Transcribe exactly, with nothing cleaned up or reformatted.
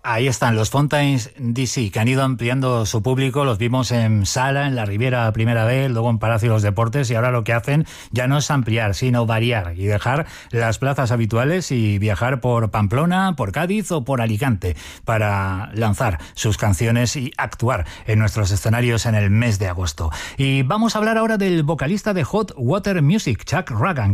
Ahí están los Fontaines D C, que han ido ampliando su público. Los vimos en Sala, en la Riviera primera vez, luego en Palacio de los Deportes, y ahora lo que hacen ya no es ampliar, sino variar y dejar las plazas habituales y viajar por Pamplona, por Cádiz o por Alicante para lanzar sus canciones y actuar en nuestros escenarios en el mes de agosto. Y vamos a hablar ahora del vocalista de Hot Water Music, Chuck Ragan,